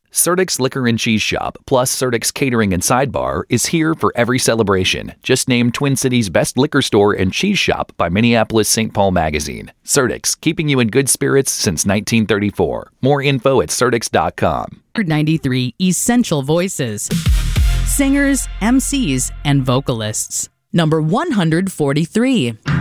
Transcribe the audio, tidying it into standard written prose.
Surdyk's Liquor and Cheese Shop, plus Surdyk's Catering and Sidebar, is here for every celebration. Just named Twin Cities' best liquor store and cheese shop by Minneapolis-St. Paul Magazine. Surdyk's, keeping you in good spirits since 1934. More info at surdyks.com. 93 Essential Voices. Singers, MCs, and vocalists. Number 143.